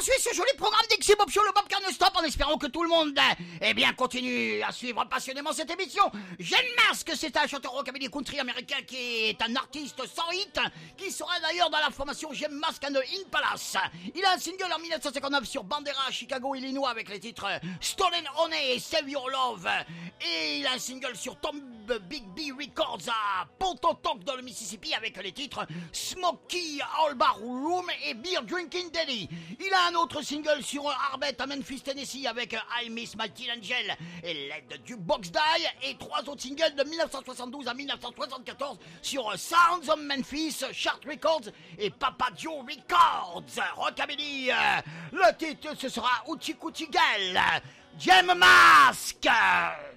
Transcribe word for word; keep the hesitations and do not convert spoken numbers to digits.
poursuit ce joli programme d'X Bob Show, le Bob Can Stop, en espérant que tout le monde, eh bien, continue à suivre passionnément cette émission. Gene Mask, c'est un chanteur rockabilly country américain qui est un artiste sans hit, qui sera d'ailleurs dans la formation Gene Mask and the In Palace. Il a un single en dix-neuf cent cinquante-neuf sur Bandera, Chicago, Illinois, avec les titres Stolen Honey et Save Your Love. Et il a un single sur Tom Big B Records à Pontotoc dans le Mississippi avec les titres Smoky All Bar Room et Beer Drinking Daddy. Il a un autre single sur Arbet à Memphis, Tennessee avec I Miss My Teen Angel et Let the Jukebox Die, et trois autres singles de dix-neuf cent soixante-douze à dix-neuf cent soixante-quatorze sur Sounds of Memphis, Chart Records et Papa Joe Records. Rockabilly, le titre ce sera Uchi Kuchi Girl, Gem Mask.